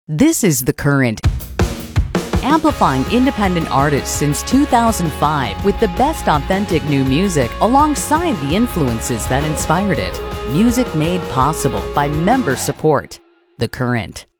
This is The Current, amplifying independent artists since 2005 with the best authentic new music alongside the influences that inspired it. Music made possible by member support. The Current.